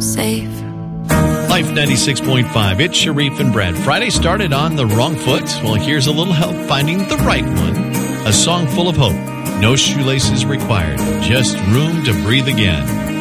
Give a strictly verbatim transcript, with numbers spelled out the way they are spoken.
safe. Life ninety-six point five. It's Sharif and Brad. Friday started on the wrong foot. Well, here's a little help finding the right one. A song full of hope. No shoelaces required. Just room to breathe again.